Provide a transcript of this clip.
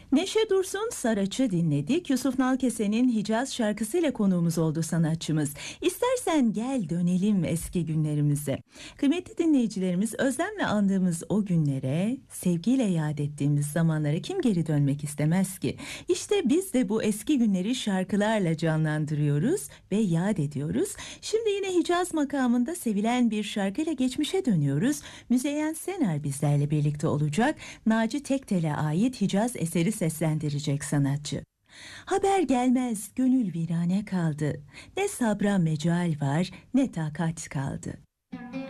Neşe Dursun Saraç'ı dinledik. Yusuf Nalkese'nin Hicaz şarkısıyla konuğumuz oldu sanatçımız. İstersen gel dönelim eski günlerimize. Kıymetli dinleyicilerimiz, özlemle andığımız o günlere, sevgiyle yad ettiğimiz zamanlara kim geri dönmek istemez ki? İşte biz de bu eski günleri şarkılarla canlandırıyoruz ve yad ediyoruz. Şimdi yine Hicaz makamında sevilen bir şarkıyla geçmişe dönüyoruz. Müzeyyen Senar bizlerle birlikte olacak. Naci Tektel'e ait Hicaz eseri seslendirecek sanatçı. Haber gelmez, gönül virane kaldı. Ne sabra mecal var, ne takat kaldı.